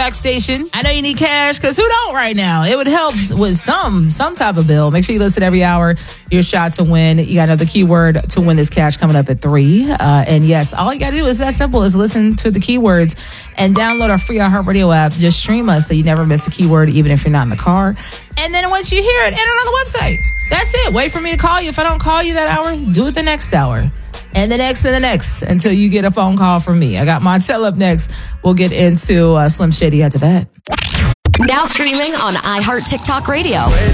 tax station. I know you need cash because who don't right now? It would help with some type of bill. Make sure you listen every hour. Your shot to win. You got another keyword to win this cash coming up at 3. And yes, all you got to do is that simple is listen to the keywords and download our free iHeartRadio app. Just stream us so you never miss a keyword, even if you're not in the car. And then once you hear it, enter it on the website. That's it. Wait for me to call you. If I don't call you that hour, do it the next hour. And the next and the next until you get a phone call from me. I got Montel up next. We'll get into Slim Shady after that. Now streaming on iHeart TikTok Radio.